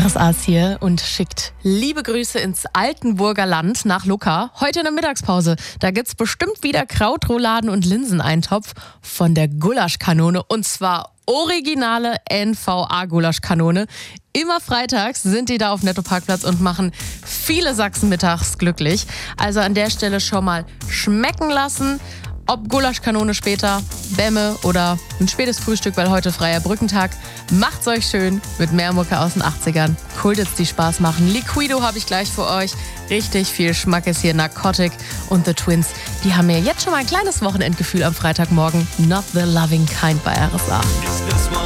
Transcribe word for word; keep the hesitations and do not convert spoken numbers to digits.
R S A ist hier und schickt liebe Grüße ins Altenburger Land nach Lucca. Heute in der Mittagspause, da gibt's bestimmt wieder Krautrouladen und Linseneintopf von der Gulaschkanone. Und zwar originale N V A-Gulaschkanone. Immer freitags sind die da auf Netto Parkplatz und machen viele Sachsen mittags glücklich. Also an der Stelle schon mal schmecken lassen. Ob Gulaschkanone später, Bämme oder ein spätes Frühstück, weil heute freier Brückentag. Macht's euch schön mit mehr Mucke aus den achtzigern. Kultits, die Spaß machen. Liquido habe ich gleich für euch. Richtig viel Schmack ist hier. Narcotic und The Twins. Die haben mir jetzt schon mal ein kleines Wochenendgefühl am Freitagmorgen. Not the loving kind bei R S A.